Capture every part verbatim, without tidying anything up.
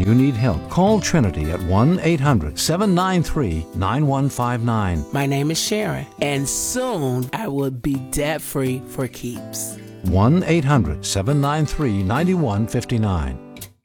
you need help, call Trinity at one eight hundred seven nine three nine one five nine. My name is Sharon, and soon I will be debt-free for keeps. one eight hundred seven nine three nine one five nine.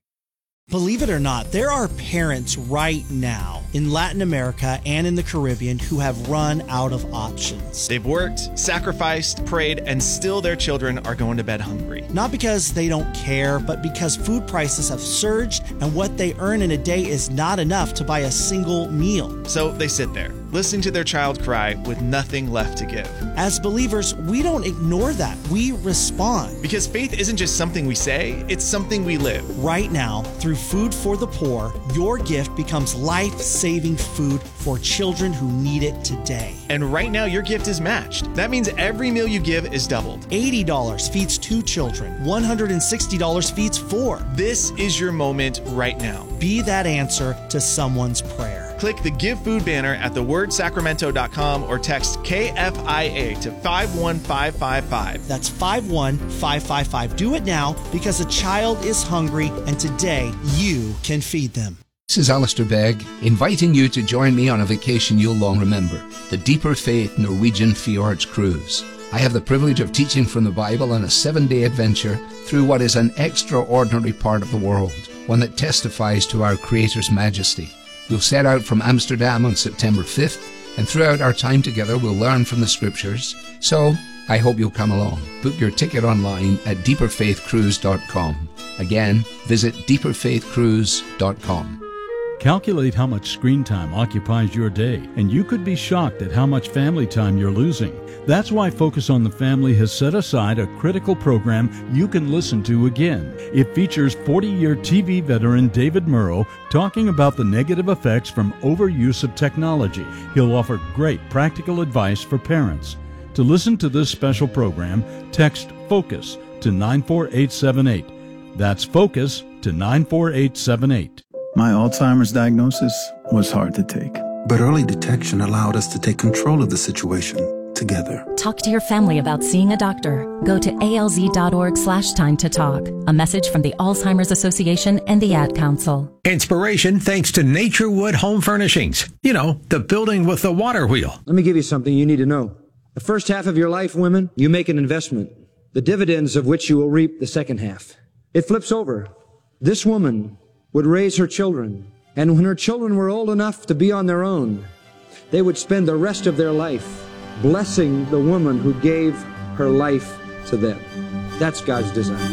Believe it or not, there are parents right now in Latin America and in the Caribbean who have run out of options. They've worked, sacrificed, prayed, and still their children are going to bed hungry. Not because they don't care, but because food prices have surged and what they earn in a day is not enough to buy a single meal. So they sit there, listening to their child cry with nothing left to give. As believers, we don't ignore that. We respond. Because faith isn't just something we say, it's something we live. Right now, through Food for the Poor, your gift becomes life-saving food for children who need it today. And right now, your gift is matched. That means every meal you give is doubled. eighty dollars feeds two children. one hundred sixty dollars feeds four. This is your moment right now. Be that answer to someone's prayer. Click the Give Food banner at the word sacramento dot com or text K F I A to five one five five five. That's five one five five five. Do it now because a child is hungry and today you can feed them. This is Alistair Begg, inviting you to join me on a vacation you'll long remember, the Deeper Faith Norwegian Fjords Cruise. I have the privilege of teaching from the Bible on a seven-day adventure through what is an extraordinary part of the world, one that testifies to our Creator's majesty. We'll set out from Amsterdam on September fifth, and throughout our time together we'll learn from the Scriptures. So, I hope you'll come along. Book your ticket online at deeper faith cruise dot com. Again, visit deeper faith cruise dot com. Calculate how much screen time occupies your day, and you could be shocked at how much family time you're losing. That's why Focus on the Family has set aside a critical program you can listen to again. It features forty-year T V veteran David Murrow talking about the negative effects from overuse of technology. He'll offer great practical advice for parents. To listen to this special program, text FOCUS to nine four eight seven eight. That's FOCUS to nine four eight seven eight. My Alzheimer's diagnosis was hard to take. But early detection allowed us to take control of the situation together. Talk to your family about seeing a doctor. Go to alz.org slash time to talk. A message from the Alzheimer's Association and the Ad Council. Inspiration thanks to Naturewood Home Furnishings. You know, the building with the water wheel. Let me give you something you need to know. The first half of your life, women, you make an investment, the dividends of which you will reap the second half. It flips over. This woman would raise her children, and when her children were old enough to be on their own, they would spend the rest of their life blessing the woman who gave her life to them. That's God's design.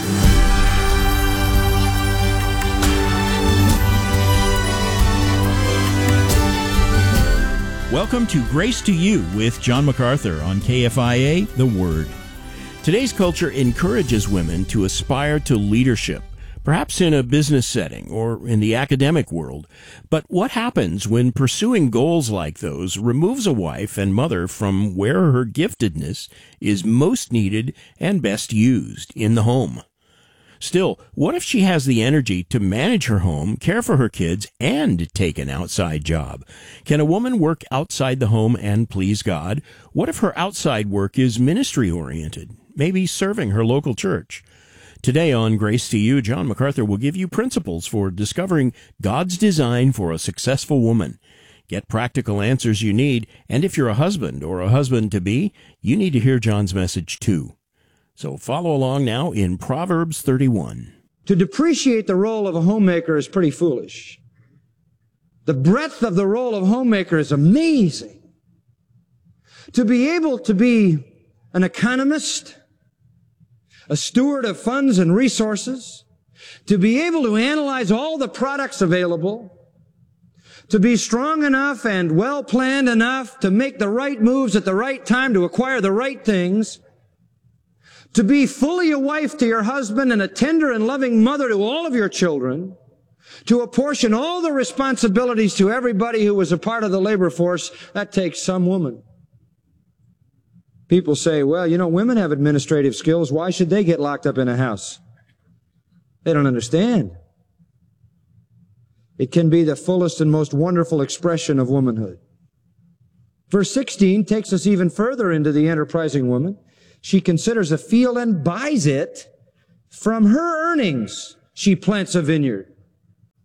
Welcome to Grace to You with John MacArthur on K F I A, The Word. Today's culture encourages women to aspire to leadership, perhaps in a business setting or in the academic world. But what happens when pursuing goals like those removes a wife and mother from where her giftedness is most needed and best used, in the home? Still, what if she has the energy to manage her home, care for her kids, and take an outside job? Can a woman work outside the home and please God? What if her outside work is ministry-oriented, maybe serving her local church? Today on Grace to You, John MacArthur will give you principles for discovering God's design for a successful woman. Get practical answers you need, and if you're a husband or a husband-to-be, you need to hear John's message too. So follow along now in Proverbs thirty-one. To depreciate the role of a homemaker is pretty foolish. The breadth of the role of homemaker is amazing. To be able to be an economist, a steward of funds and resources, to be able to analyze all the products available, to be strong enough and well-planned enough to make the right moves at the right time to acquire the right things, to be fully a wife to your husband and a tender and loving mother to all of your children, to apportion all the responsibilities to everybody who was a part of the labor force, that takes some woman. People say, well, you know, women have administrative skills. Why should they get locked up in a house? They don't understand. It can be the fullest and most wonderful expression of womanhood. Verse sixteen takes us even further into the enterprising woman. She considers a field and buys it. From her earnings, she plants a vineyard.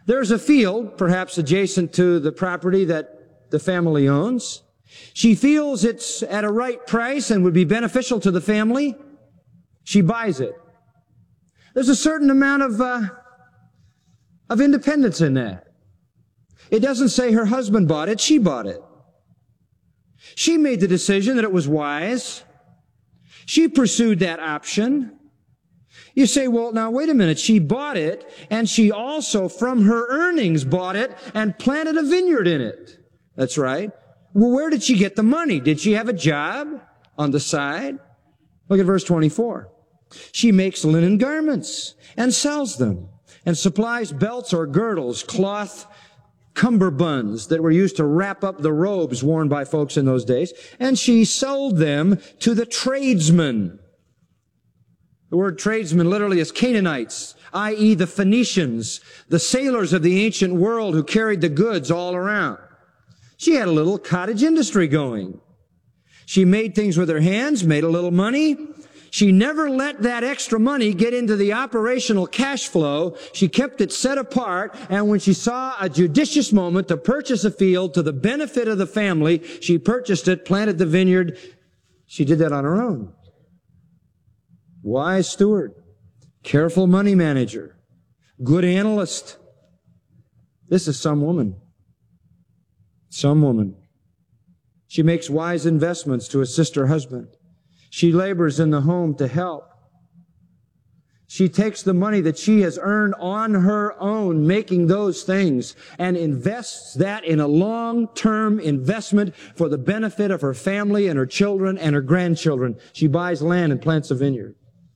There's a field, perhaps adjacent to the property that the family owns. She feels it's at a right price and would be beneficial to the family. She buys it. There's a certain amount of, uh, of independence in that. It doesn't say her husband bought it, she bought it. She made the decision that it was wise. She pursued that option. You say, well, now wait a minute. She bought it, and she also, from her earnings, bought it and planted a vineyard in it. That's right. Well, where did she get the money? Did she have a job on the side? Look at verse twenty-four. She makes linen garments and sells them and supplies belts or girdles, cloth cummerbunds that were used to wrap up the robes worn by folks in those days, and she sold them to the tradesmen. The word tradesmen literally is Canaanites, that is the Phoenicians, the sailors of the ancient world who carried the goods all around. She had a little cottage industry going. She made things with her hands, made a little money. She never let that extra money get into the operational cash flow. She kept it set apart, and when she saw a judicious moment to purchase a field to the benefit of the family, she purchased it, planted the vineyard. She did that on her own. Wise steward, careful money manager, good analyst. This is some woman. Some woman. She makes wise investments to assist her husband. She labors in the home to help. She takes the money that she has earned on her own, making those things, and invests that in a long-term investment for the benefit of her family and her children and her grandchildren. She buys land and plants a vineyard.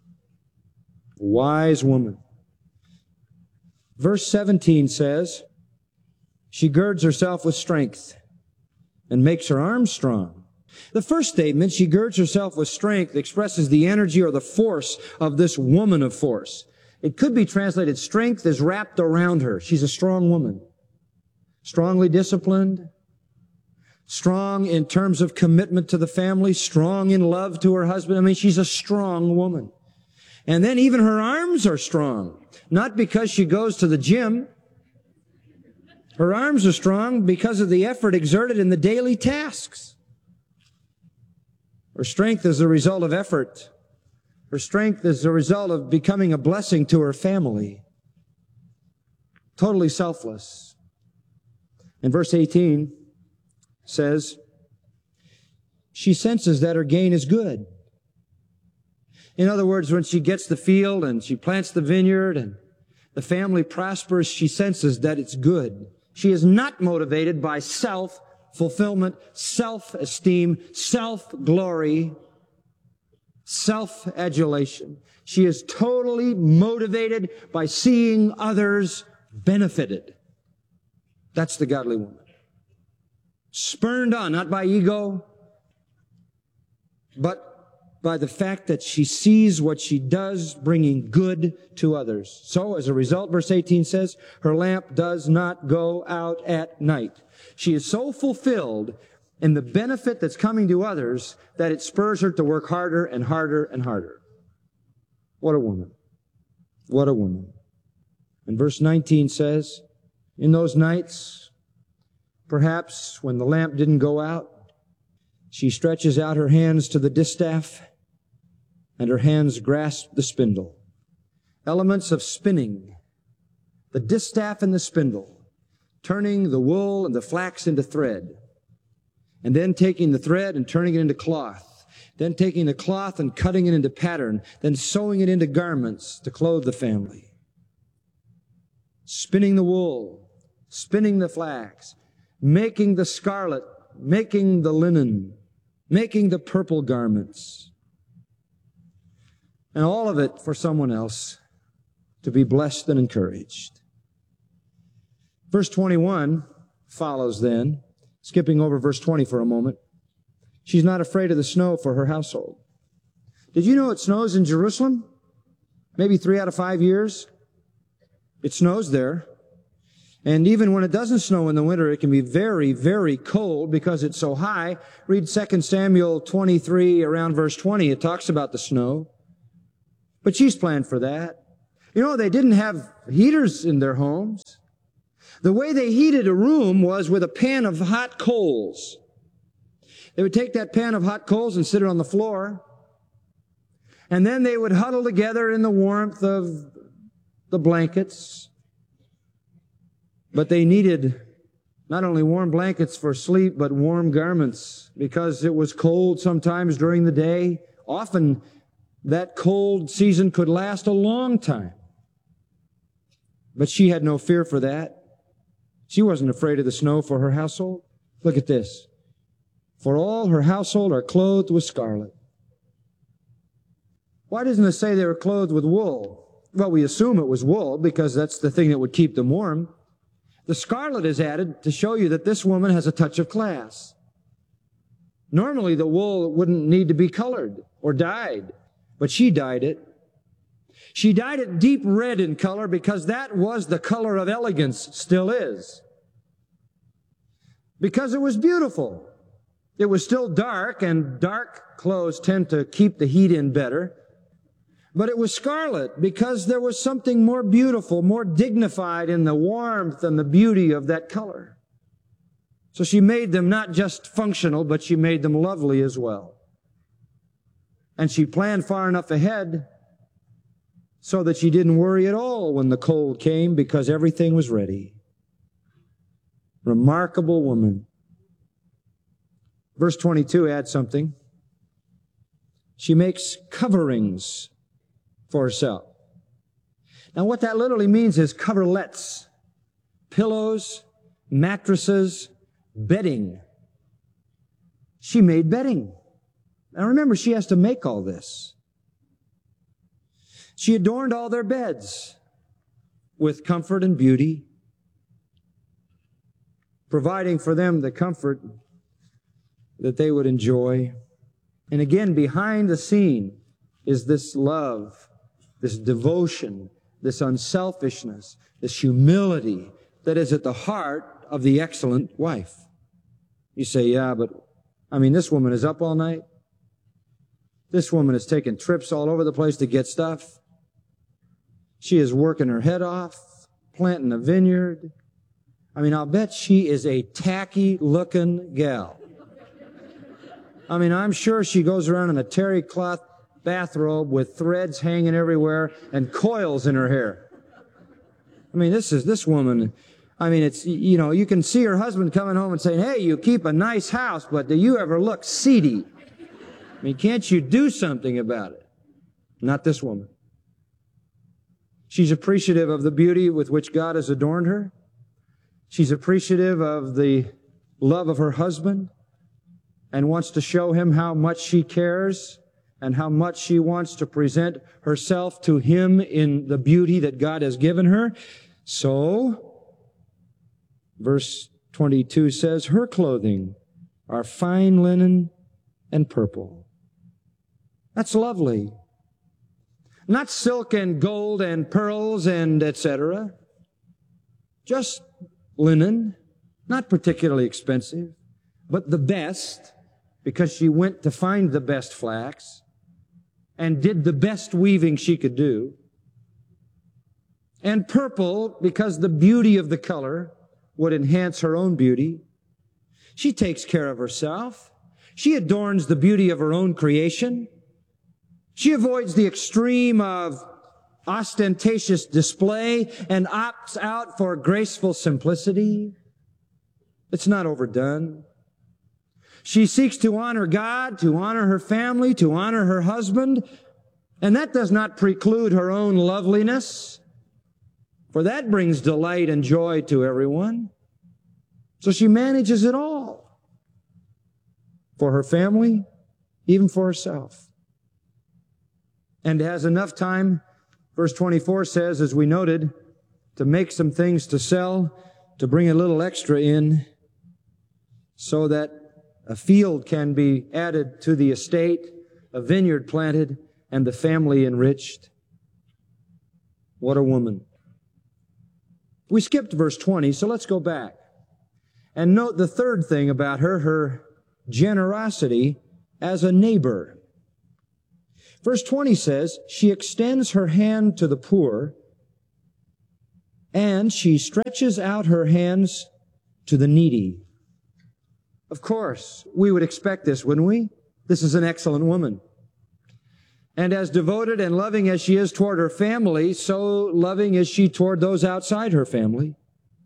Wise woman. Verse seventeen says, she girds herself with strength and makes her arms strong. The first statement, she girds herself with strength, expresses the energy or the force of this woman of force. It could be translated, strength is wrapped around her. She's a strong woman. Strongly disciplined. Strong in terms of commitment to the family. Strong in love to her husband. I mean, she's a strong woman. And then even her arms are strong. Not because she goes to the gym. Her arms are strong because of the effort exerted in the daily tasks. Her strength is a result of effort. Her strength is a result of becoming a blessing to her family. Totally selfless. And verse eighteen says, she senses that her gain is good. In other words, when she gets the field and she plants the vineyard and the family prospers, she senses that it's good. She is not motivated by self-fulfillment, self-esteem, self-glory, self-adulation. She is totally motivated by seeing others benefited. That's the godly woman. Spurned on, not by ego, but by the fact that she sees what she does bringing good to others. So, as a result, verse eighteen says, her lamp does not go out at night. She is so fulfilled in the benefit that's coming to others that it spurs her to work harder and harder and harder. What a woman. What a woman. And verse nineteen says, in those nights, perhaps when the lamp didn't go out, she stretches out her hands to the distaff, and her hands grasp the spindle. Elements of spinning. The distaff and the spindle. Turning the wool and the flax into thread. And then taking the thread and turning it into cloth. Then taking the cloth and cutting it into pattern. Then sewing it into garments to clothe the family. Spinning the wool. Spinning the flax. Making the scarlet. Making the linen. Making the purple garments. And all of it for someone else to be blessed and encouraged. Verse twenty-one follows then, skipping over verse twenty for a moment. She's not afraid of the snow for her household. Did you know it snows in Jerusalem? Maybe three out of five years. It snows there. And even when it doesn't snow in the winter, it can be very, very cold because it's so high. Read Second Samuel twenty-three, around verse twenty. It talks about the snow. But she's planned for that. You know, they didn't have heaters in their homes. The way they heated a room was with a pan of hot coals. They would take that pan of hot coals and sit it on the floor. And then they would huddle together in the warmth of the blankets. But they needed not only warm blankets for sleep, but warm garments, because it was cold sometimes during the day. Often that cold season could last a long time. But she had no fear for that. She wasn't afraid of the snow for her household. Look at this. For all her household are clothed with scarlet. Why doesn't it say they were clothed with wool? Well, we assume it was wool because that's the thing that would keep them warm. The scarlet is added to show you that this woman has a touch of class. Normally, the wool wouldn't need to be colored or dyed, but she dyed it. She dyed it deep red in color because that was the color of elegance, still is. Because it was beautiful. It was still dark, and dark clothes tend to keep the heat in better. But it was scarlet because there was something more beautiful, more dignified in the warmth and the beauty of that color. So she made them not just functional, but she made them lovely as well. And she planned far enough ahead so that she didn't worry at all when the cold came because everything was ready. Remarkable woman. Verse twenty-two adds something. She makes coverings for herself. Now what that literally means is coverlets, pillows, mattresses, bedding. She made bedding. Now remember, she has to make all this. She adorned all their beds with comfort and beauty, providing for them the comfort that they would enjoy. And again, behind the scene is this love, this devotion, this unselfishness, this humility that is at the heart of the excellent wife. You say, yeah, but, I mean, this woman is up all night. This woman is taking trips all over the place to get stuff. She is working her head off, planting a vineyard. I mean, I'll bet she is a tacky-looking gal. I mean, I'm sure she goes around in a terry cloth bathrobe with threads hanging everywhere and coils in her hair. I mean, this is, this woman, I mean, it's, you know, you can see her husband coming home and saying, hey, you keep a nice house, but do you ever look seedy? I mean, can't you do something about it? Not this woman. She's appreciative of the beauty with which God has adorned her. She's appreciative of the love of her husband and wants to show him how much she cares and how much she wants to present herself to him in the beauty that God has given her. So, verse twenty-two says, her clothing are fine linen and purple. That's lovely. Not silk and gold and pearls and et cetera. Just linen, not particularly expensive, but the best, because she went to find the best flax and did the best weaving she could do. And purple, because the beauty of the color would enhance her own beauty. She takes care of herself. She adorns the beauty of her own creation. She avoids the extreme of ostentatious display and opts out for graceful simplicity. It's not overdone. She seeks to honor God, to honor her family, to honor her husband, and that does not preclude her own loveliness, for that brings delight and joy to everyone. So she manages it all for her family, even for herself. And has enough time, verse twenty-four says, as we noted, to make some things to sell, to bring a little extra in, so that a field can be added to the estate, a vineyard planted, and the family enriched. What a woman. We skipped verse twenty, so let's go back. And note the third thing about her, her generosity as a neighbor. Verse twenty says, she extends her hand to the poor And she stretches out her hands to the needy. Of course, we would expect this, wouldn't we? This is an excellent woman. And as devoted and loving as she is toward her family, so loving is she toward those outside her family.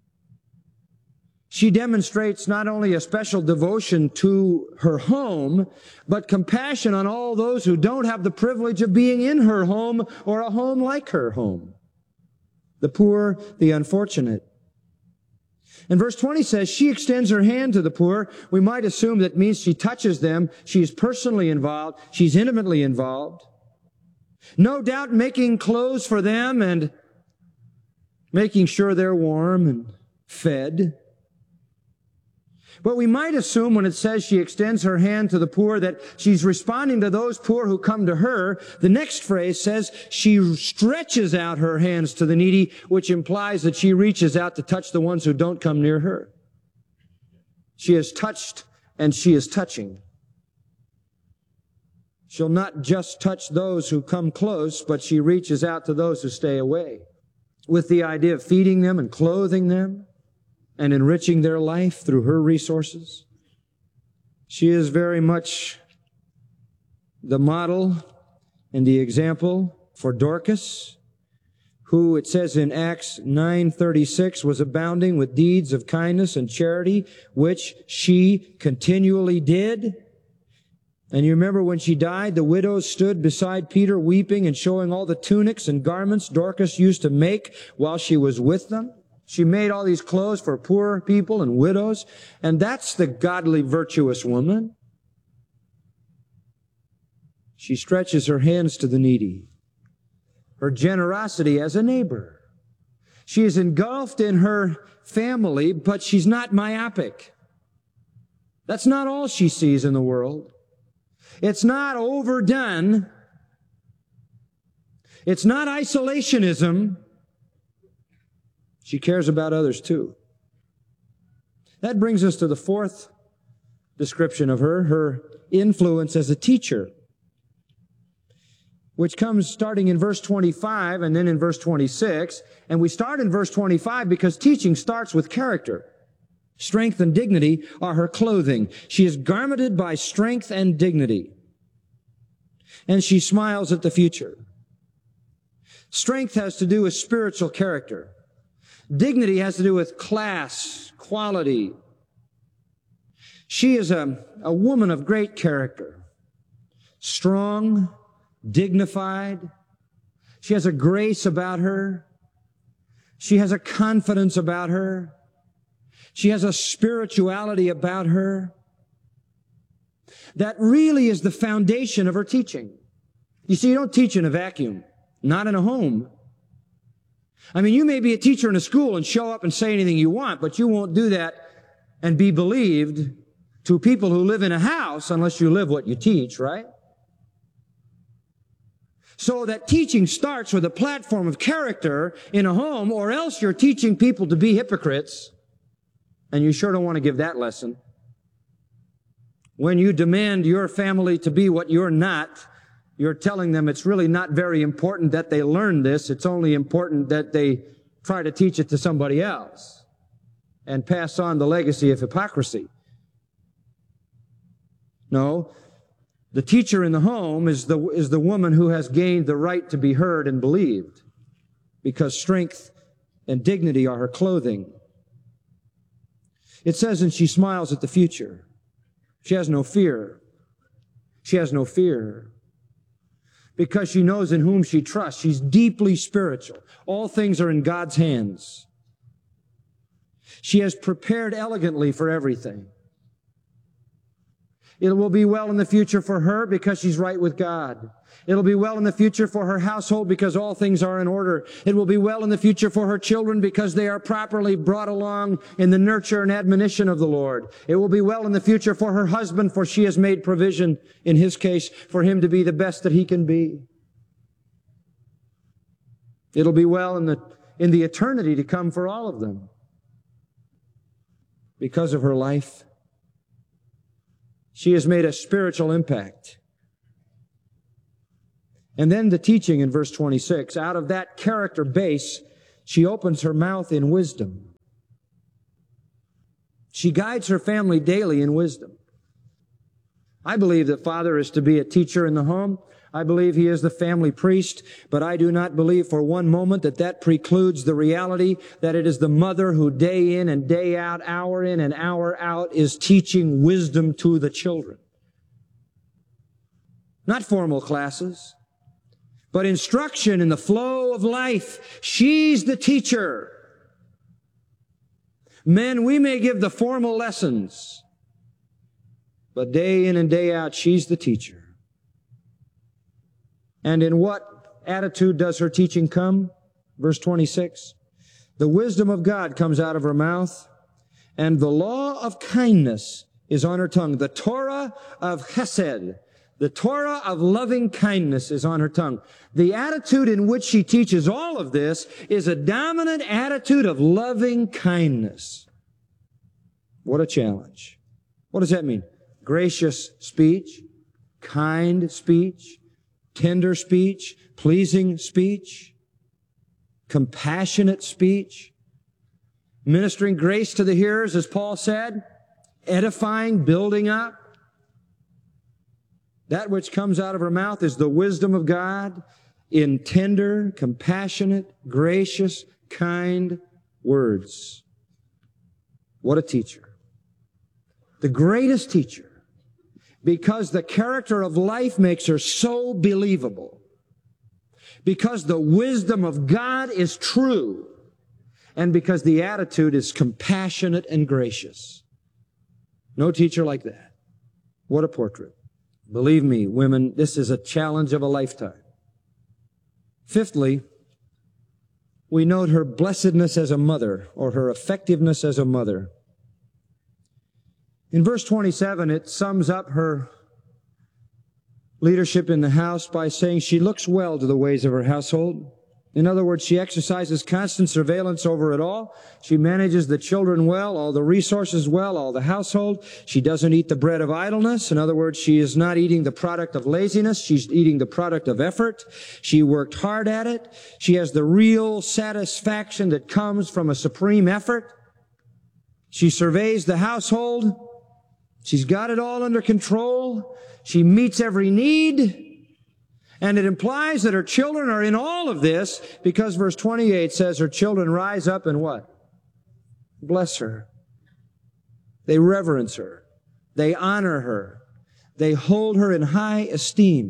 She demonstrates not only a special devotion to her home, but compassion on all those who don't have the privilege of being in her home or a home like her home. The poor, the unfortunate. And verse twenty says, she extends her hand to the poor. We might assume that means she touches them. She's personally involved. She's intimately involved. No doubt making clothes for them and making sure they're warm and fed. But we might assume when it says she extends her hand to the poor that she's responding to those poor who come to her. The next phrase says she stretches out her hands to the needy, which implies that she reaches out to touch the ones who don't come near her. She is touched and she is touching. She'll not just touch those who come close, but she reaches out to those who stay away with the idea of feeding them and clothing them and enriching their life through her resources. She is very much the model and the example for Dorcas, who, it says in Acts nine thirty-six, was abounding with deeds of kindness and charity, which she continually did. And you remember when she died, the widows stood beside Peter weeping and showing all the tunics and garments Dorcas used to make while she was with them. She made all these clothes for poor people and widows, and that's the godly, virtuous woman. She stretches her hands to the needy. Her generosity as a neighbor. She is engulfed in her family, but she's not myopic. That's not all she sees in the world. It's not overdone. It's not isolationism. She cares about others too. That brings us to the fourth description of her, her influence as a teacher, which comes starting in verse twenty-five and then in verse twenty-six. And we start in verse twenty-five because teaching starts with character. Strength and dignity are her clothing. She is garmented by strength and dignity. And she smiles at the future. Strength has to do with spiritual character. Dignity has to do with class, quality. She is a, a woman of great character. Strong, dignified. She has a grace about her. She has a confidence about her. She has a spirituality about her. That really is the foundation of her teaching. You see, you don't teach in a vacuum. Not in a home. I mean, you may be a teacher in a school and show up and say anything you want, but you won't do that and be believed to people who live in a house unless you live what you teach, right? So that teaching starts with a platform of character in a home, or else you're teaching people to be hypocrites, and you sure don't want to give that lesson. When you demand your family to be what you're not, you're telling them it's really not very important that they learn this. It's only important that they try to teach it to somebody else and pass on the legacy of hypocrisy. No, the teacher in the home is the, is the woman who has gained the right to be heard and believed, because strength and dignity are her clothing. It says, and she smiles at the future. She has no fear. She has no fear. Because she knows in whom she trusts. She's deeply spiritual. All things are in God's hands. She has prepared elegantly for everything. It will be well in the future for her because she's right with God. It'll be well in the future for her household because all things are in order. It will be well in the future for her children because they are properly brought along in the nurture and admonition of the Lord. It will be well in the future for her husband, for she has made provision, in his case, for him to be the best that he can be. It'll be well in the, in the eternity to come for all of them because of her life. She has made a spiritual impact. And then the teaching in verse twenty-six. Out of that character base, She opens her mouth in wisdom. She guides her family daily in wisdom. I believe that father is to be a teacher in the home. I believe he is the family priest, but I do not believe for one moment that that precludes the reality that it is the mother who day in and day out, hour in and hour out, is teaching wisdom to the children. Not formal classes, but instruction in the flow of life. She's the teacher. Men, we may give the formal lessons, but day in and day out, she's the teacher. And in what attitude does her teaching come? Verse twenty-six. The wisdom of God comes out of her mouth, and the law of kindness is on her tongue. The Torah of Chesed, the Torah of loving kindness is on her tongue. The attitude in which she teaches all of this is a dominant attitude of loving kindness. What a challenge. What does that mean? Gracious speech, kind speech, tender speech, pleasing speech, compassionate speech, ministering grace to the hearers, as Paul said, edifying, building up. That which comes out of her mouth is the wisdom of God in tender, compassionate, gracious, kind words. What a teacher. The greatest teacher, because the character of life makes her so believable. Because the wisdom of God is true. And because the attitude is compassionate and gracious. No teacher like that. What a portrait. Believe me, women, this is a challenge of a lifetime. Fifthly, we note her blessedness as a mother, or her effectiveness as a mother. In verse twenty-seven, it sums up her leadership in the house by saying she looks well to the ways of her household. In other words, she exercises constant surveillance over it all. She manages the children well, all the resources well, all the household. She doesn't eat the bread of idleness. In other words, she is not eating the product of laziness. She's eating the product of effort. She worked hard at it. She has the real satisfaction that comes from a supreme effort. She surveys the household. She's got it all under control. She meets every need. And it implies that her children are in all of this because verse twenty-eight says her children rise up and what? Bless her. They reverence her. They honor her. They hold her in high esteem.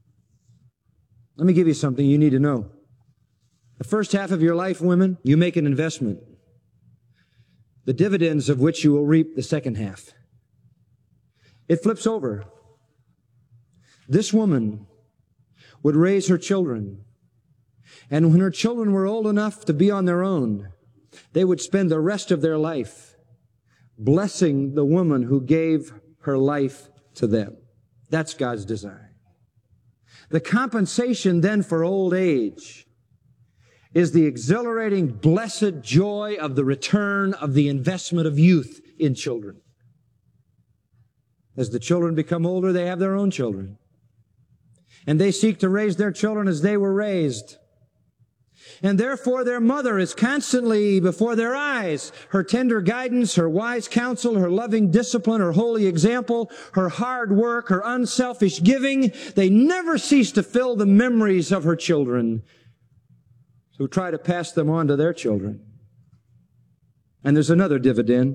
Let me give you something you need to know. The first half of your life, women, you make an investment, the dividends of which you will reap the second half. It flips over. This woman would raise her children. And when her children were old enough to be on their own, they would spend the rest of their life blessing the woman who gave her life to them. That's God's design. The compensation then for old age is the exhilarating, blessed joy of the return of the investment of youth in children. As the children become older, they have their own children. And they seek to raise their children as they were raised. And therefore their mother is constantly before their eyes. Her tender guidance, her wise counsel, her loving discipline, her holy example, her hard work, her unselfish giving, they never cease to fill the memories of her children who try to pass them on to their children. And there's another dividend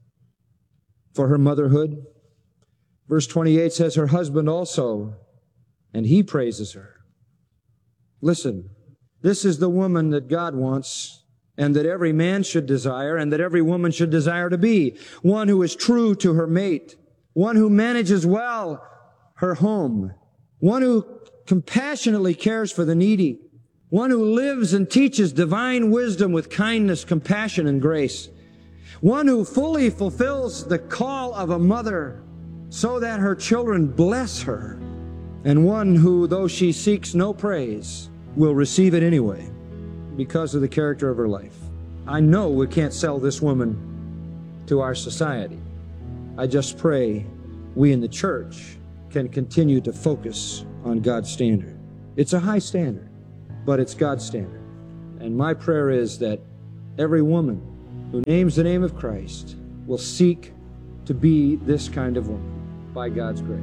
for her motherhood. Verse twenty-eight says her husband also, and he praises her. Listen, this is the woman that God wants and that every man should desire and that every woman should desire to be. One who is true to her mate. One who manages well her home. One who compassionately cares for the needy. One who lives and teaches divine wisdom with kindness, compassion, and grace. One who fully fulfills the call of a mother so that her children bless her. And one who, though she seeks no praise, will receive it anyway because of the character of her life. I know we can't sell this woman to our society. I just pray we in the church can continue to focus on God's standard. It's a high standard, but it's God's standard. And my prayer is that every woman who names the name of Christ will seek to be this kind of woman by God's grace.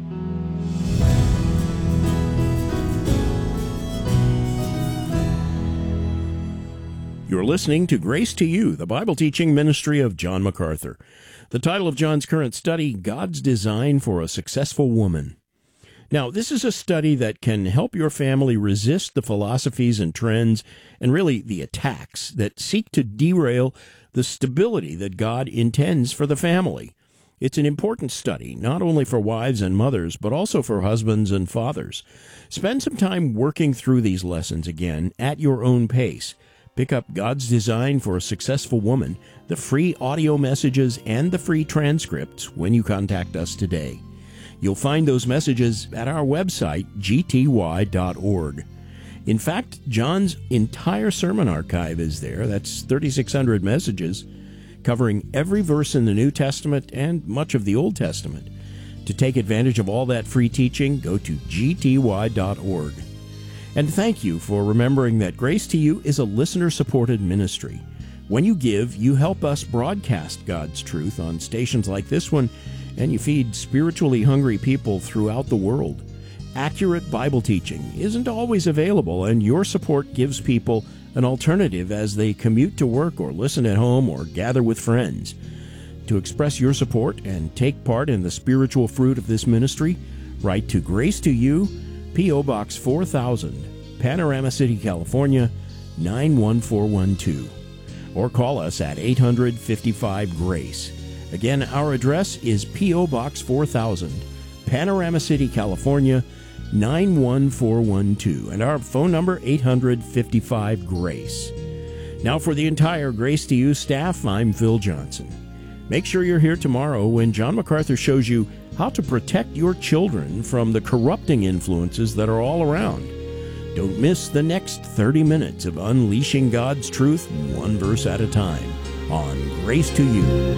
You're listening to Grace to You, the Bible teaching ministry of John MacArthur. The title of John's current study, God's Design for a Successful Woman. Now, this is a study that can help your family resist the philosophies and trends and really the attacks that seek to derail the stability that God intends for the family. It's an important study, not only for wives and mothers, but also for husbands and fathers. Spend some time working through these lessons again at your own pace. Pick up God's Design for a Successful Woman, the free audio messages, and the free transcripts when you contact us today. You'll find those messages at our website, g t y dot org. In fact, John's entire sermon archive is there. That's thirty-six hundred messages, covering every verse in the New Testament and much of the Old Testament. To take advantage of all that free teaching, go to g t y dot org. And thank you for remembering that Grace to You is a listener-supported ministry. When you give, you help us broadcast God's truth on stations like this one, and you feed spiritually hungry people throughout the world. Accurate Bible teaching isn't always available, and your support gives people an alternative as they commute to work or listen at home or gather with friends. To express your support and take part in the spiritual fruit of this ministry, write to Grace to You, P O. Box four thousand, Panorama City, California, nine one four one two. Or call us at eight hundred, fifty-five, GRACE. Again, our address is P O. Box four thousand, Panorama City, California, nine one four one two. And our phone number, eight hundred, fifty-five, GRACE. Now for the entire Grace to You staff, I'm Phil Johnson. Make sure you're here tomorrow when John MacArthur shows you how to protect your children from the corrupting influences that are all around. Don't miss the next thirty minutes of unleashing God's truth one verse at a time on Grace to You.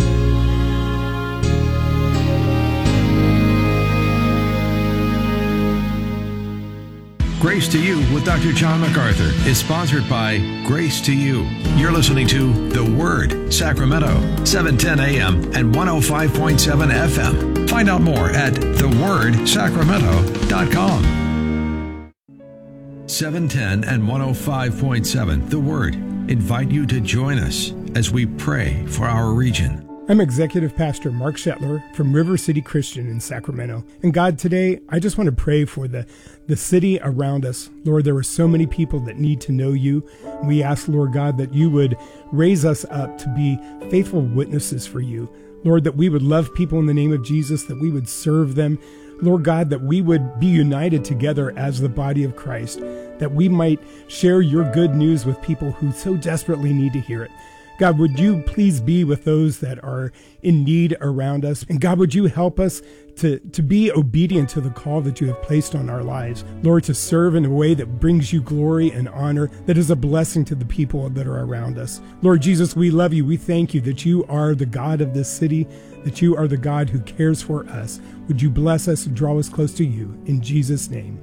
Grace to You with Doctor John MacArthur is sponsored by Grace to You. You're listening to The Word, Sacramento, seven ten a m and one oh five point seven F M. Find out more at the word sacramento dot com. seven ten and one oh five point seven The Word invite you to join us as we pray for our region. I'm Executive Pastor Mark Shetler from River City Christian in Sacramento. And God, today, I just want to pray for the, the city around us. Lord, there are so many people that need to know you. We ask, Lord God, that you would raise us up to be faithful witnesses for you. Lord, that we would love people in the name of Jesus, that we would serve them. Lord God, that we would be united together as the body of Christ, that we might share your good news with people who so desperately need to hear it. God, would you please be with those that are in need around us? And God, would you help us to, to be obedient to the call that you have placed on our lives? Lord, to serve in a way that brings you glory and honor, that is a blessing to the people that are around us. Lord Jesus, we love you. We thank you that you are the God of this city, that you are the God who cares for us. Would you bless us and draw us close to you? In Jesus' name.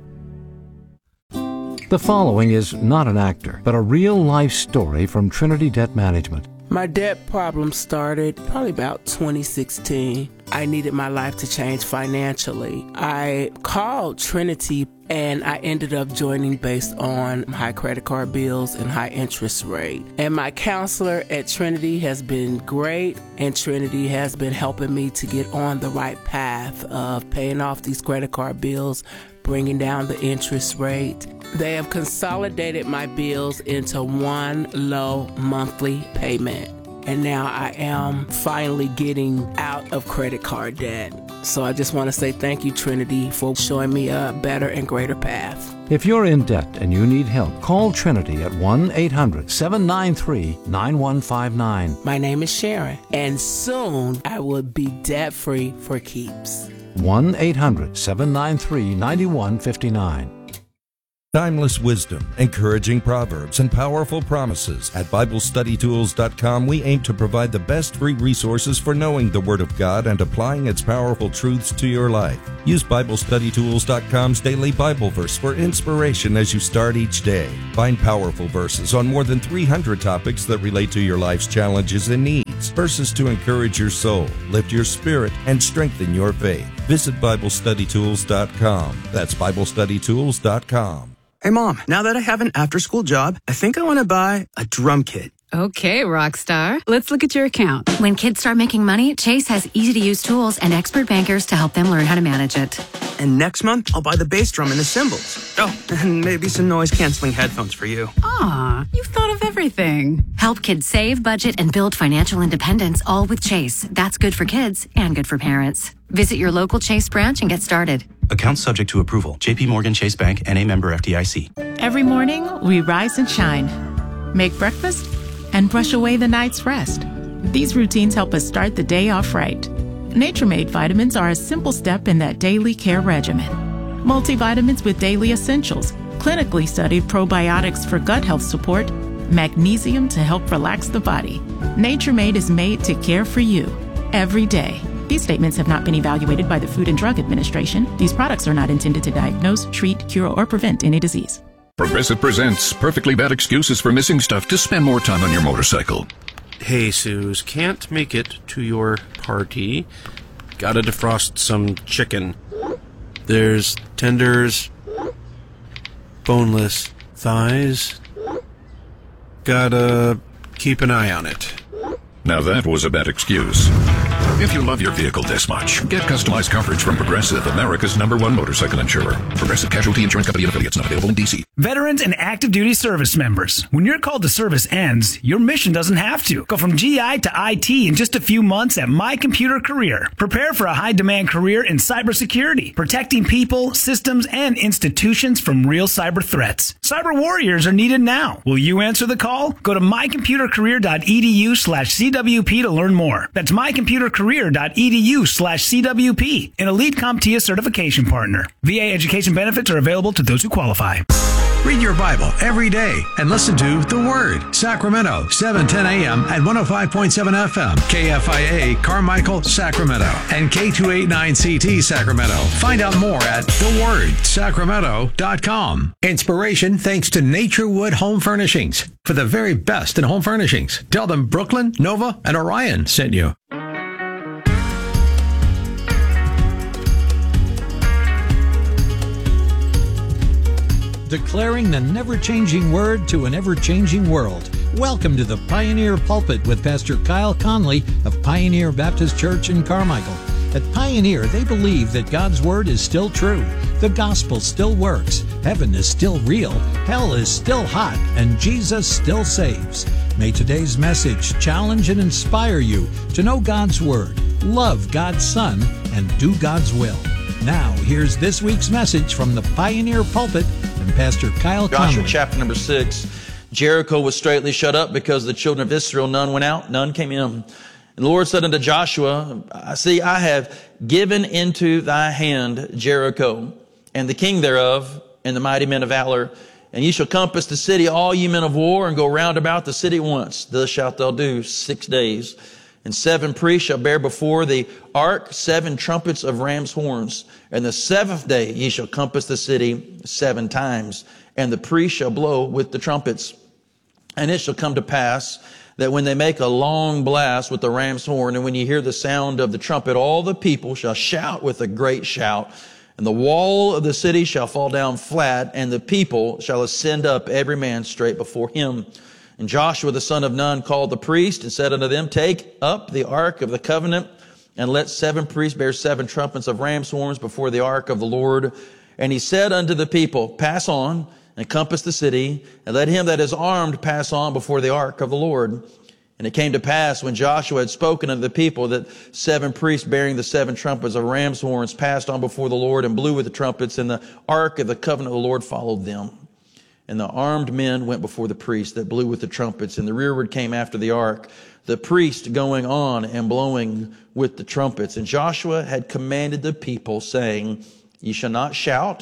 The following is not an actor, but a real-life story from Trinity Debt Management. My debt problem started probably about twenty sixteen. I needed my life to change financially. I called Trinity and I ended up joining based on high credit card bills and high interest rate. And my counselor at Trinity has been great, and Trinity has been helping me to get on the right path of paying off these credit card bills, bringing down the interest rate. They have consolidated my bills into one low monthly payment. And now I am finally getting out of credit card debt. So I just want to say thank you, Trinity, for showing me a better and greater path. If you're in debt and you need help, call Trinity at one eight hundred, seven nine three, nine one five nine. My name is Sharon, and soon I will be debt-free for keeps. one eight hundred, seven nine three, nine one five nine. Timeless wisdom, encouraging proverbs, and powerful promises. At Bible Study Tools dot com, we aim to provide the best free resources for knowing the Word of God and applying its powerful truths to your life. Use Bible Study Tools dot com's daily Bible verse for inspiration as you start each day. Find powerful verses on more than three hundred topics that relate to your life's challenges and needs. Verses to encourage your soul, lift your spirit, and strengthen your faith. Visit Bible Study Tools dot com. That's Bible Study Tools dot com. Hey, Mom, now that I have an after-school job, I think I want to buy a drum kit. Okay, rock star. Let's look at your account. When kids start making money, Chase has easy-to-use tools and expert bankers to help them learn how to manage it. And next month, I'll buy the bass drum and the cymbals. Oh, and maybe some noise-canceling headphones for you. Aw, you've thought of everything. Help kids save, budget, and build financial independence, all with Chase. That's good for kids and good for parents. Visit your local Chase branch and get started. Account subject to approval. J P Morgan Chase Bank, N A member F D I C. Every morning, we rise and shine, make breakfast, and brush away the night's rest. These routines help us start the day off right. Nature-Made vitamins are a simple step in that daily care regimen. Multivitamins with daily essentials, clinically studied probiotics for gut health support, magnesium to help relax the body. Nature-Made is made to care for you every day. These statements have not been evaluated by the Food and Drug Administration. These products are not intended to diagnose, treat, cure, or prevent any disease. Progressive presents perfectly bad excuses for missing stuff to spend more time on your motorcycle. Hey, Suze, can't make it to your party. Gotta defrost some chicken. There's tenders, boneless thighs. Gotta keep an eye on it. Now that was a bad excuse. If you love your vehicle this much, get customized coverage from Progressive, America's number one motorcycle insurer. Progressive Casualty Insurance Company and affiliates, not available in D C. Veterans and active duty service members. When your call to service ends, your mission doesn't have to. Go from G I to I T in just a few months at My Computer Career. Prepare for a high-demand career in cybersecurity, protecting people, systems, and institutions from real cyber threats. Cyber warriors are needed now. Will you answer the call? Go to my computer career dot e d u slash C W P to learn more. That's my computer career dot e d u slash C W P, an Elite CompTIA certification partner. V A education benefits are available to those who qualify. Read your Bible every day and listen to The Word. Sacramento, seven ten a.m. at one oh five point seven F M. K F I A, Carmichael, Sacramento. And K two eighty-nine C T, Sacramento. Find out more at the word sacramento dot com. Inspiration thanks to Naturewood Home Furnishings. For the very best in home furnishings. Tell them Brooklyn, Nova, and Orion sent you. Declaring the never-changing word to an ever-changing world. Welcome to the Pioneer Pulpit with Pastor Kyle Conley of Pioneer Baptist Church in Carmichael. At Pioneer, they believe that God's Word is still true, the gospel still works, heaven is still real, hell is still hot, and Jesus still saves. May today's message challenge and inspire you to know God's Word, love God's Son, and do God's will. Now, here's this week's message from the Pioneer Pulpit and Pastor Kyle Conley. Joshua chapter number six. Jericho was straightly shut up because the children of Israel, none went out, none came in. And the Lord said unto Joshua, I see, I have given into thy hand Jericho, and the king thereof, and the mighty men of valor. And ye shall compass the city, all ye men of war, and go round about the city once. Thus shalt thou do six days. And seven priests shall bear before the ark seven trumpets of ram's horns. And the seventh day ye shall compass the city seven times. And the priests shall blow with the trumpets. And it shall come to pass that when they make a long blast with the ram's horn, and when you hear the sound of the trumpet, all the people shall shout with a great shout. And the wall of the city shall fall down flat, and the people shall ascend up every man straight before him. And Joshua the son of Nun called the priest and said unto them, Take up the ark of the covenant, and let seven priests bear seven trumpets of ram's horns before the ark of the Lord. And he said unto the people, Pass on, and compass the city, and let him that is armed pass on before the ark of the Lord. And it came to pass, when Joshua had spoken unto the people, that seven priests bearing the seven trumpets of ram's horns passed on before the Lord, and blew with the trumpets, and the ark of the covenant of the Lord followed them. And the armed men went before the priests that blew with the trumpets, and the rearward came after the ark, the priest going on and blowing with the trumpets. And Joshua had commanded the people, saying, Ye shall not shout,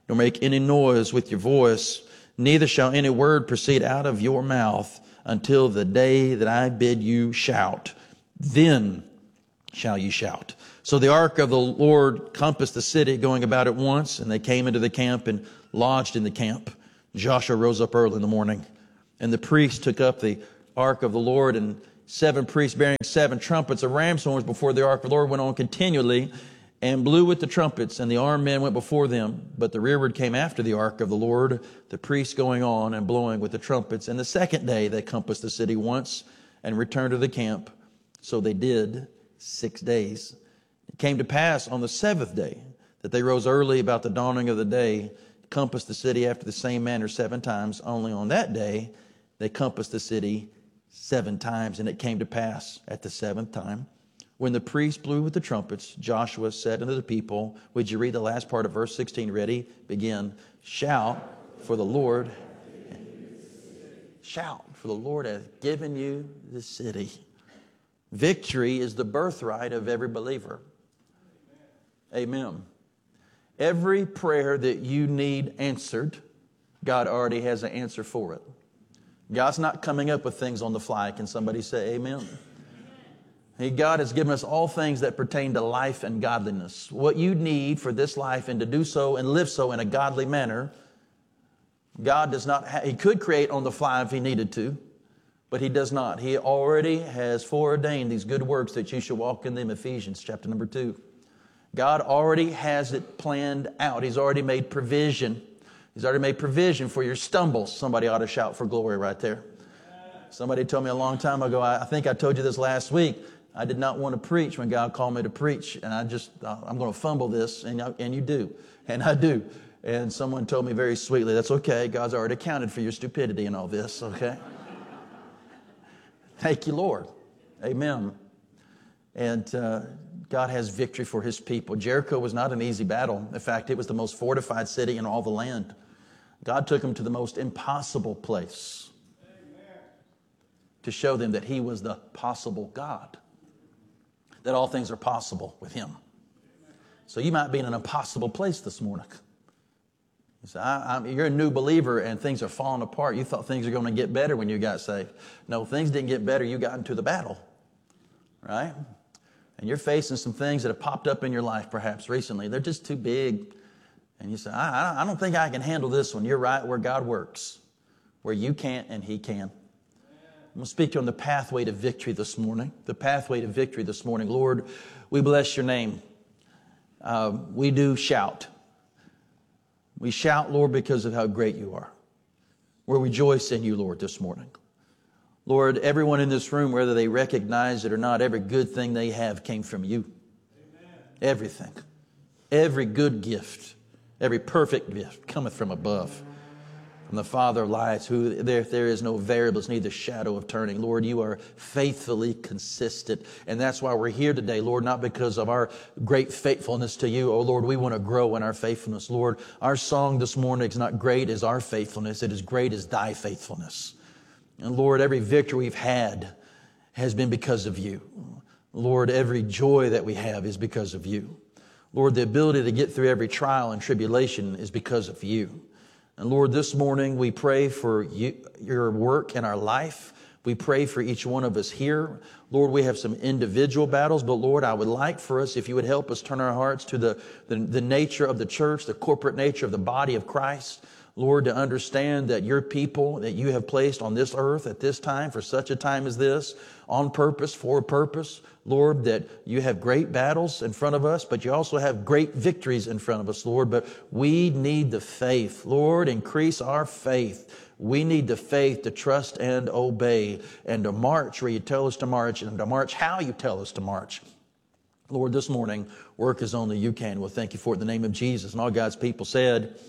nor make any noise with your voice, neither shall any word proceed out of your mouth until the day that I bid you shout. Then shall you shout. So the ark of the Lord compassed the city, going about at once, and they came into the camp and lodged in the camp. Joshua rose up early in the morning, and the priests took up the ark of the Lord, and seven priests bearing seven trumpets of ram's horns before the ark of the Lord went on continually and blew with the trumpets, and the armed men went before them. But the rearward came after the ark of the Lord, the priests going on and blowing with the trumpets. And the second day they compassed the city once and returned to the camp. So they did six days. It came to pass on the seventh day that they rose early about the dawning of the day, compassed the city after the same manner seven times. Only on that day they compassed the city seven times. And it came to pass at the seventh time, when the priest blew with the trumpets, Joshua said unto the people, would you read the last part of verse sixteen? Ready? Begin. Shout, for the Lord, shout, for the Lord hath given you the city. Victory is the birthright of every believer. Amen. Every prayer that you need answered, God already has an answer for it. God's not coming up with things on the fly. Can somebody say amen? Hey, God has given us all things that pertain to life and godliness. What you need for this life and to do so and live so in a godly manner, God does not ha- He could create on the fly if He needed to, but He does not. He already has foreordained these good works that you should walk in them, Ephesians chapter number two. God already has it planned out. He's already made provision. He's already made provision for your stumbles. Somebody ought to shout for glory right there. Somebody told me a long time ago, I think I told you this last week, I did not want to preach when God called me to preach, and I just, I'm going to fumble this, and, and you do, and I do. And someone told me very sweetly, that's okay, God's already accounted for your stupidity and all this, okay? Thank you, Lord. Amen. And uh, God has victory for His people. Jericho was not an easy battle. In fact, it was the most fortified city in all the land. God took them to the most impossible place to show them that He was the possible God, that all things are possible with Him. So you might be in an impossible place this morning. You say, I, I'm, you're a new believer and things are falling apart. You thought things are going to get better when you got saved. No, things didn't get better. You got into the battle, right? And you're facing some things that have popped up in your life perhaps recently. They're just too big. And you say, I, I don't think I can handle this one. You're right where God works, where you can't and He can. I'm going to speak to you on the pathway to victory this morning. The pathway to victory this morning. Lord, we bless your name. Uh, we do shout. We shout, Lord, because of how great you are. We rejoice in you, Lord, this morning. Lord, everyone in this room, whether they recognize it or not, every good thing they have came from you. Amen. Everything. Every good gift, every perfect gift cometh from above. From the Father of lights, who there, there is no variables, neither shadow of turning. Lord, you are faithfully consistent. And that's why we're here today, Lord, not because of our great faithfulness to you. Oh, Lord, we want to grow in our faithfulness. Lord, our song this morning is not great as our faithfulness. It is great as thy faithfulness. And Lord, every victory we've had has been because of you. Lord, every joy that we have is because of you. Lord, the ability to get through every trial and tribulation is because of you. And Lord, this morning we pray for you, your work in our life. We pray for each one of us here. Lord, we have some individual battles, but Lord, I would like for us, if you would help us turn our hearts to the, the, the nature of the church, the corporate nature of the body of Christ. Lord, to understand that your people that you have placed on this earth at this time, for such a time as this, on purpose, for a purpose. Lord, that you have great battles in front of us, but you also have great victories in front of us, Lord. But we need the faith. Lord, increase our faith. We need the faith to trust and obey and to march where you tell us to march and to march how you tell us to march. Lord, this morning, work as only you can. We'll thank you for it in the name of Jesus. And all God's people said,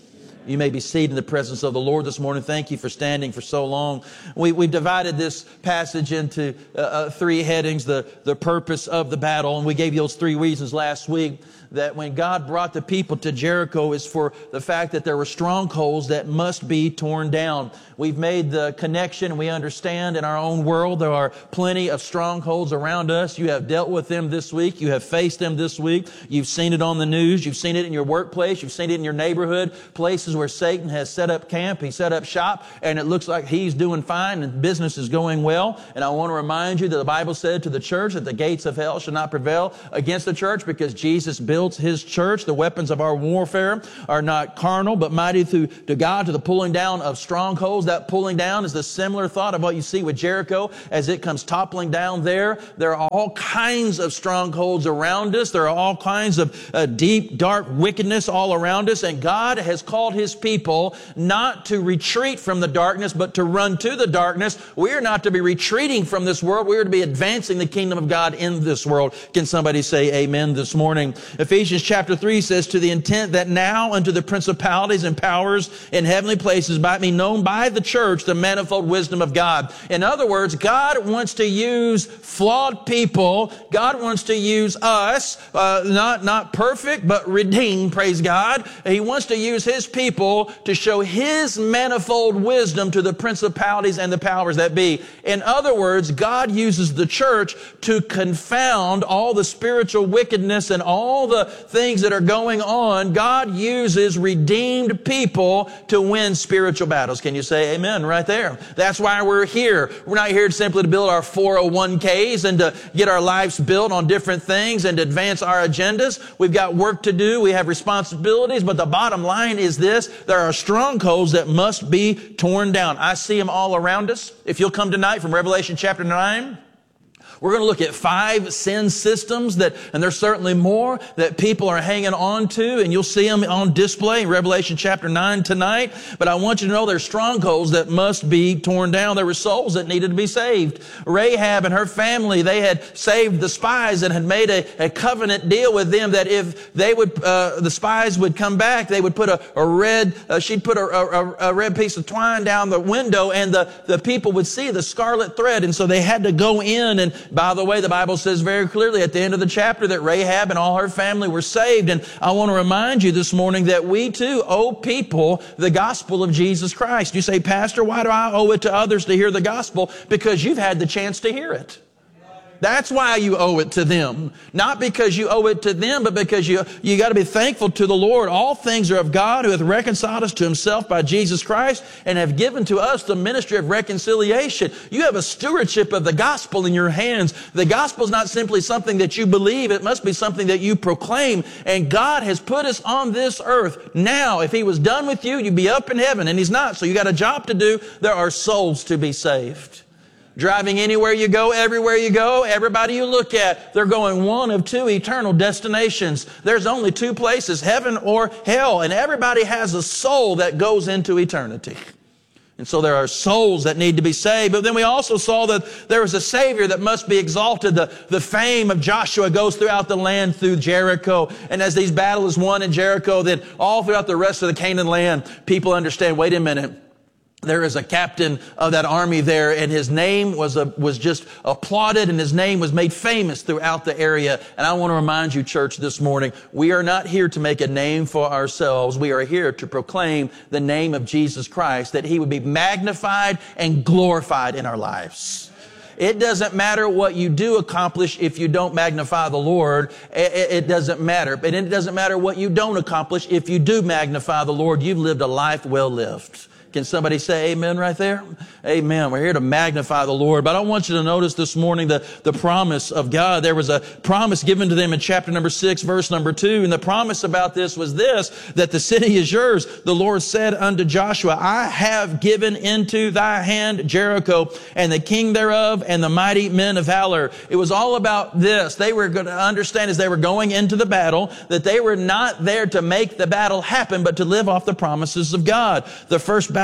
You may be seated in the presence of the Lord this morning. Thank you for standing for so long. We, we've divided this passage into uh, uh, three headings, the, the purpose of the battle. And we gave you those three reasons last week. That when God brought the people to Jericho is for the fact that there were strongholds that must be torn down. We've made the connection. We understand in our own world there are plenty of strongholds around us. You have dealt with them this week. You have faced them this week. You've seen it on the news. You've seen it in your workplace. You've seen it in your neighborhood, places where Satan has set up camp. He set up shop, and it looks like he's doing fine and business is going well. And I want to remind you that the Bible said to the church that the gates of hell shall not prevail against the church because Jesus built His church. The weapons of our warfare are not carnal, but mighty through to God to the pulling down of strongholds. That pulling down is the similar thought of what you see with Jericho as it comes toppling down there. There are all kinds of strongholds around us. There are all kinds of uh, deep, dark wickedness all around us. And God has called His people not to retreat from the darkness, but to run to the darkness. We are not to be retreating from this world. We are to be advancing the kingdom of God in this world. Can somebody say amen this morning? Ephesians chapter three says, to the intent that now unto the principalities and powers in heavenly places might be known by the church the manifold wisdom of God. In other words, God wants to use flawed people. God wants to use us, uh, not, not perfect, but redeemed, praise God. He wants to use His people to show His manifold wisdom to the principalities and the powers that be. In other words, God uses the church to confound all the spiritual wickedness and all the things that are going on. God uses redeemed people to win spiritual battles. Can you say amen right there? That's why we're here. We're not here simply to build our four oh one k's and to get our lives built on different things and to advance our agendas. We've got work to do. We have responsibilities. But the bottom line is this. There are strongholds that must be torn down. I see them all around us. If you'll come tonight from Revelation chapter nine, we're going to look at five sin systems that, and there's certainly more, that people are hanging on to, and you'll see them on display in Revelation chapter nine tonight. But I want you to know there's strongholds that must be torn down. There were souls that needed to be saved. Rahab and her family, they had saved the spies and had made a, a covenant deal with them that if they would, uh, the spies would come back, they would put a, a red, uh, she'd put a, a, a red piece of twine down the window, and the, the people would see the scarlet thread, and so they had to go in. And by the way, the Bible says very clearly at the end of the chapter that Rahab and all her family were saved. And I want to remind you this morning that we too owe people the gospel of Jesus Christ. You say, Pastor, why do I owe it to others to hear the gospel? Because you've had the chance to hear it. That's why you owe it to them. Not because you owe it to them, but because you, you got to be thankful to the Lord. All things are of God who hath reconciled us to Himself by Jesus Christ and have given to us the ministry of reconciliation. You have a stewardship of the gospel in your hands. The gospel is not simply something that you believe. It must be something that you proclaim. And God has put us on this earth. Now, if He was done with you, you'd be up in heaven, and He's not. So you got a job to do. There are souls to be saved. Driving anywhere you go, everywhere you go, everybody you look at, they're going one of two eternal destinations. There's only two places, heaven or hell, and everybody has a soul that goes into eternity. And so there are souls that need to be saved. But then we also saw that there is a Savior that must be exalted. The, the fame of Joshua goes throughout the land through Jericho. And as these battles won in Jericho, then all throughout the rest of the Canaan land, people understand, wait a minute. There is a captain of that army there, and his name was a, was just applauded, and his name was made famous throughout the area. And I want to remind you, church, this morning, we are not here to make a name for ourselves. We are here to proclaim the name of Jesus Christ, that He would be magnified and glorified in our lives. It doesn't matter what you do accomplish if you don't magnify the Lord. It doesn't matter. But it doesn't matter what you don't accomplish if you do magnify the Lord. You've lived a life well lived. Can somebody say amen right there? Amen. We're here to magnify the Lord. But I want you to notice this morning the, the promise of God. There was a promise given to them in chapter number six, verse number two. And the promise about this was this, that the city is yours. The Lord said unto Joshua, I have given into thy hand Jericho and the king thereof and the mighty men of valor. It was all about this. They were going to understand as they were going into the battle that they were not there to make the battle happen, but to live off the promises of God. The first battle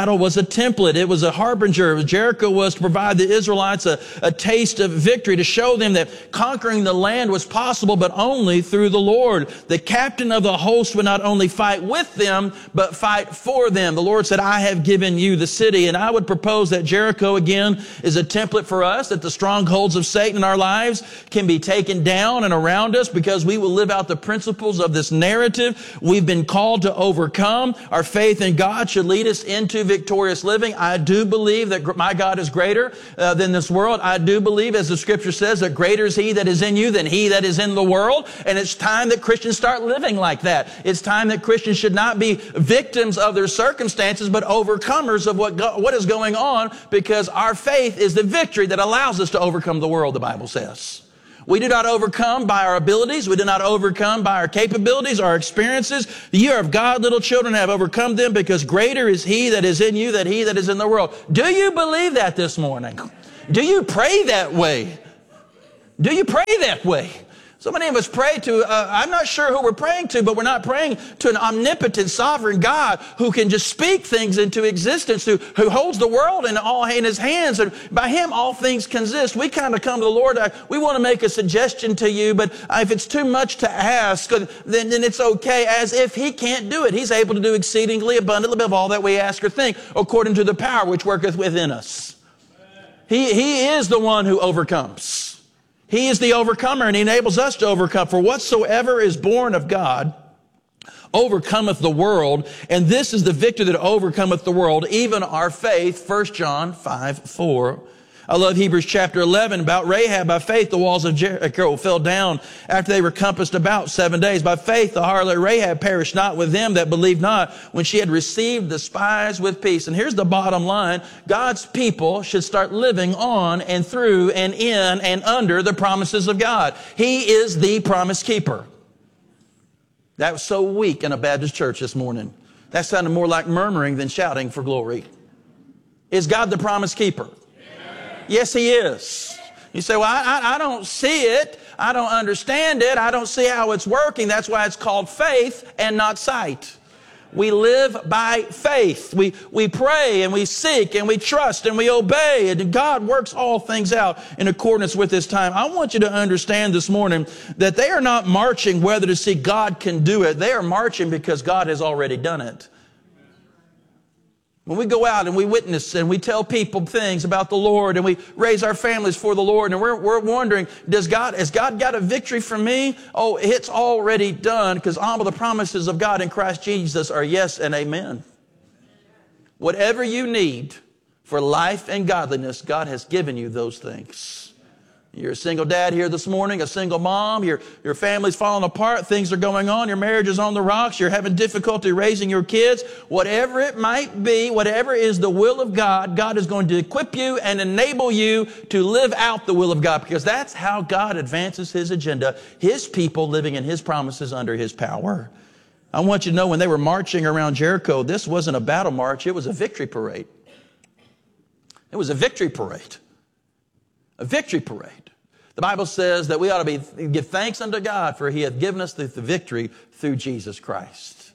battle was a template. It was a harbinger. Jericho was to provide the Israelites a, a taste of victory, to show them that conquering the land was possible, but only through the Lord. The captain of the host would not only fight with them, but fight for them. The Lord said, I have given you the city. And I would propose that Jericho, again, is a template for us, that the strongholds of Satan in our lives can be taken down and around us because we will live out the principles of this narrative. We've been called to overcome. Our faith in God should lead us into victorious living. I do believe that my God is greater uh, than this world. I do believe, as the scripture says, that greater is he that is in you than he that is in the world. And it's time that Christians start living like that. It's time that Christians should not be victims of their circumstances, but overcomers of what, go, what is going on, because our faith is the victory that allows us to overcome the world, the Bible says. We do not overcome by our abilities. We do not overcome by our capabilities, our experiences. You are of God, little children, have overcome them, because greater is he that is in you than he that is in the world. Do you believe that this morning? Do you pray that way? Do you pray that way? So many of us pray to, uh, I'm not sure who we're praying to, but we're not praying to an omnipotent, sovereign God who can just speak things into existence, who, who holds the world in all in his hands, and by him all things consist. We kind of come to the Lord, uh, we want to make a suggestion to you, but uh, if it's too much to ask, then, then it's okay, as if he can't do it. He's able to do exceedingly abundantly above all that we ask or think, according to the power which worketh within us. He, he is the one who overcomes. He is the overcomer, and he enables us to overcome. For whatsoever is born of God overcometh the world, and this is the victory that overcometh the world, even our faith. First John five four. I love Hebrews chapter eleven about Rahab. By faith, the walls of Jericho fell down after they were compassed about seven days. By faith, the harlot Rahab perished not with them that believed not, when she had received the spies with peace. And here's the bottom line. God's people should start living on and through and in and under the promises of God. He is the promise keeper. That was so weak in a Baptist church this morning. That sounded more like murmuring than shouting for glory. Is God the promise keeper? Yes, he is. You say, well, I, I, I don't see it. I don't understand it. I don't see how it's working. That's why it's called faith and not sight. We live by faith. We, we pray and we seek and we trust and we obey, and God works all things out in accordance with his time. I want you to understand this morning that they are not marching whether to see God can do it. They are marching because God has already done it. When we go out and we witness and we tell people things about the Lord and we raise our families for the Lord, and we're, we're wondering, does God, has God got a victory for me? Oh, it's already done, because all of the promises of God in Christ Jesus are yes and amen. Whatever you need for life and godliness, God has given you those things. You're a single dad here this morning, a single mom, your, your family's falling apart, things are going on, your marriage is on the rocks, you're having difficulty raising your kids. Whatever it might be, whatever is the will of God, God is going to equip you and enable you to live out the will of God, because that's how God advances his agenda, his people living in his promises under his power. I want you to know, when they were marching around Jericho, this wasn't a battle march, it was a victory parade. It was a victory parade. A victory parade. The Bible says that we ought to be, give thanks unto God, for he hath given us the, the victory through Jesus Christ.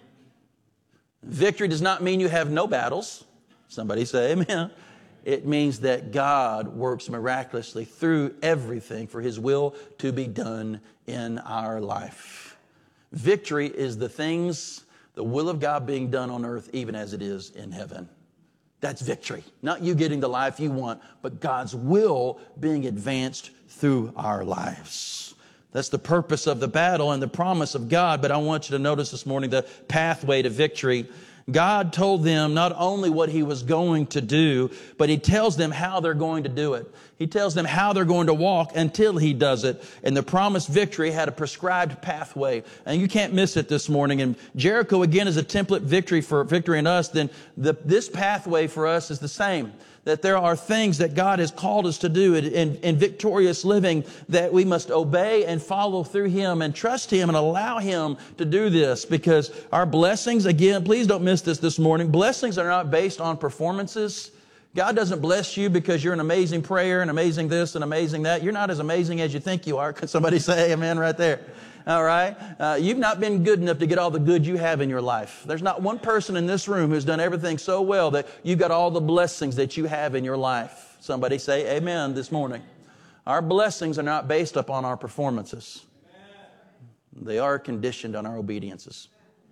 Victory does not mean you have no battles. Somebody say amen. It means that God works miraculously through everything for his will to be done in our life. Victory is the things, the will of God being done on earth even as it is in heaven. That's victory. Not you getting the life you want, but God's will being advanced through our lives. That's the purpose of the battle and the promise of God. But I want you to notice this morning the pathway to victory. God told them not only what he was going to do, but he tells them how they're going to do it. He tells them how they're going to walk until he does it. And the promised victory had a prescribed pathway. And you can't miss it this morning. And Jericho, again, is a template victory for victory in us. Then the, this pathway for us is the same. That there are things that God has called us to do in, in, in victorious living that we must obey and follow through him and trust him and allow him to do this. Because our blessings, again, please don't miss this this morning. Blessings are not based on performances. God doesn't bless you because you're an amazing prayer and amazing this and amazing that. You're not as amazing as you think you are. Can somebody say amen right there? All right. Uh, you've not been good enough to get all the good you have in your life. There's not one person in this room who's done everything so well that you've got all the blessings that you have in your life. Somebody say amen this morning. Our blessings are not based upon our performances. They are conditioned on our obediences.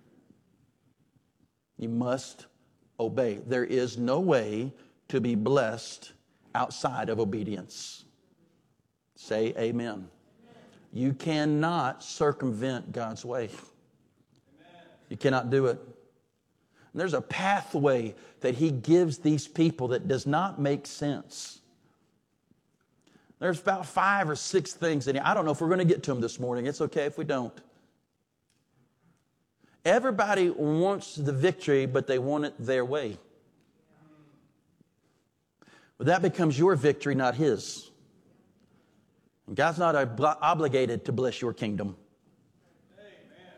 You must obey. There is no way to be blessed outside of obedience. Say amen. You cannot circumvent God's way. You cannot do it. And there's a pathway that He gives these people that does not make sense. There's about five or six things in here. I don't know if we're going to get to them this morning. It's okay if we don't. Everybody wants the victory, but they want it their way. But that becomes your victory, not His. And God's not ob- obligated to bless your kingdom. Amen.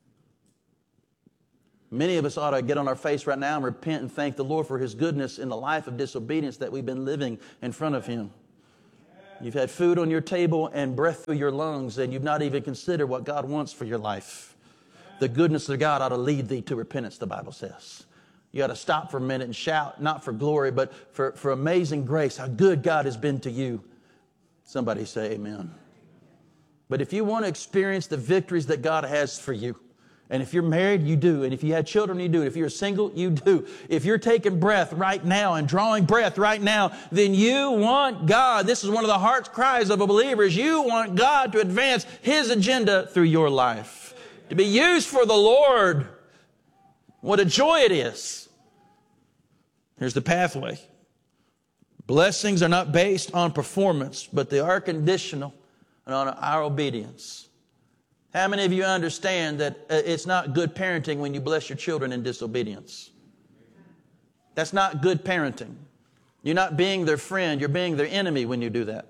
Many of us ought to get on our face right now and repent and thank the Lord for His goodness in the life of disobedience that we've been living in front of Him. You've had food on your table and breath through your lungs, and you've not even considered what God wants for your life. The goodness of God ought to lead thee to repentance, the Bible says. You ought to stop for a minute and shout, not for glory, but for, for amazing grace, how good God has been to you. Somebody say amen. But if you want to experience the victories that God has for you, and if you're married, you do. And if you had children, you do. If you're single, you do. If you're taking breath right now and drawing breath right now, then you want God. This is one of the heart cries of a believer, is you want God to advance His agenda through your life. To be used for the Lord. What a joy it is. Here's the pathway. Blessings are not based on performance, but they are conditional on our obedience. How many of you understand that it's not good parenting when you bless your children in disobedience? That's not good parenting. You're not being their friend, you're being their enemy when you do that.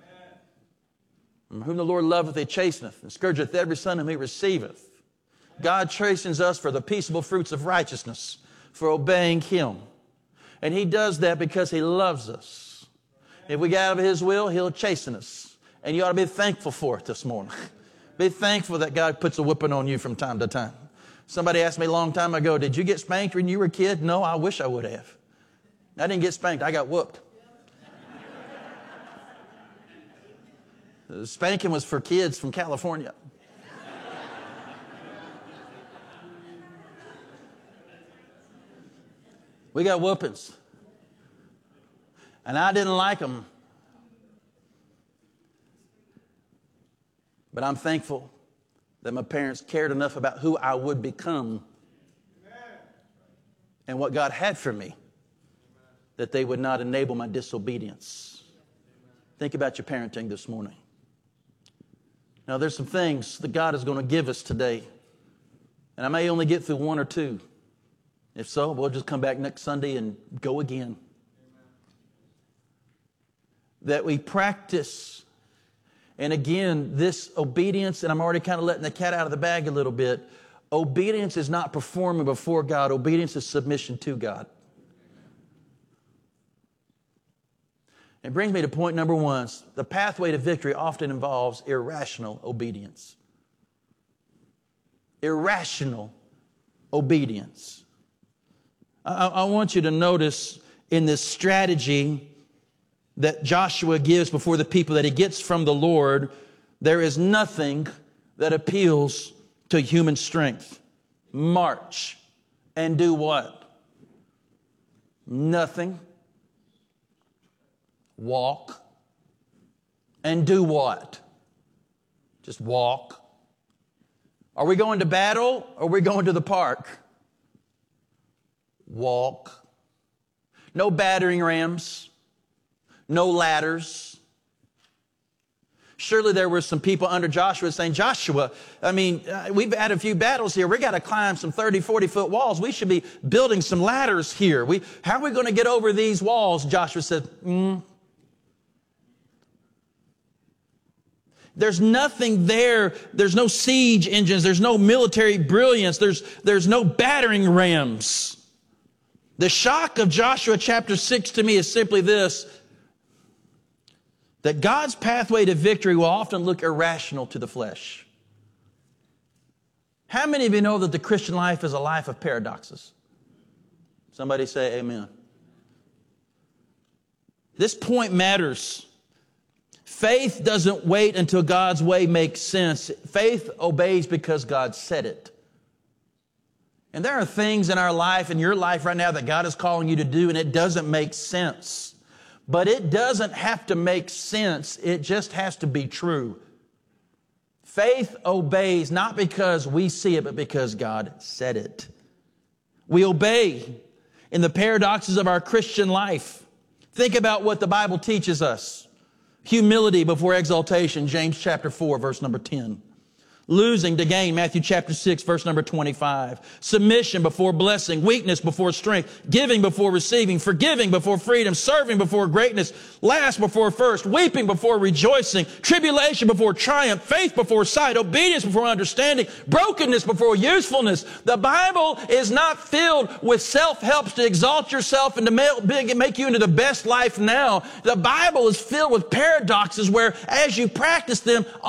Whom the Lord loveth, He chasteneth, and scourgeth every son whom He receiveth. God chastens us for the peaceable fruits of righteousness, for obeying Him. And He does that because He loves us. If we get out of His will, He'll chasten us. And you ought to be thankful for it this morning. Be thankful that God puts a whipping on you from time to time. Somebody asked me a long time ago, did you get spanked when you were a kid? No, I wish I would have. I didn't get spanked. I got whooped. The spanking was for kids from California. We got whoopings. And I didn't like them. But I'm thankful that my parents cared enough about who I would become and what God had for me that they would not enable my disobedience. Think about your parenting this morning. Now, there's some things that God is going to give us today, and I may only get through one or two. If so, we'll just come back next Sunday and go again. That we practice. And again, this obedience, and I'm already kind of letting the cat out of the bag a little bit. Obedience is not performing before God. Obedience is submission to God. It brings me to point number one. The pathway to victory often involves irrational obedience. Irrational obedience. I, I want you to notice in this strategy that Joshua gives before the people that he gets from the Lord, there is nothing that appeals to human strength. March and do what? Nothing. Walk and do what? Just walk. Are we going to battle or are we going to the park? Walk. No battering rams. No ladders. Surely there were some people under Joshua saying, Joshua, I mean, we've had a few battles here. We got to climb some thirty, forty foot walls. We should be building some ladders here. We, how are we going to get over these walls? Joshua said, mm. There's nothing there. There's no siege engines. There's no military brilliance. There's, there's no battering rams. The shock of Joshua chapter six to me is simply this, that God's pathway to victory will often look irrational to the flesh. How many of you know that the Christian life is a life of paradoxes? Somebody say amen. This point matters. Faith doesn't wait until God's way makes sense. Faith obeys because God said it. And there are things in our life, in your life right now, that God is calling you to do, and it doesn't make sense. But it doesn't have to make sense. It just has to be true. Faith obeys not because we see it, but because God said it. We obey in the paradoxes of our Christian life. Think about what the Bible teaches us. Humility before exaltation, James chapter four, verse number ten. Losing to gain, Matthew chapter six, verse number twenty-five. Submission before blessing, weakness before strength, giving before receiving, forgiving before freedom, serving before greatness, last before first, weeping before rejoicing, tribulation before triumph, faith before sight, obedience before understanding, brokenness before usefulness. The Bible is not filled with self-helps to exalt yourself and to make you into the best life now. The Bible is filled with paradoxes where, as you practice them,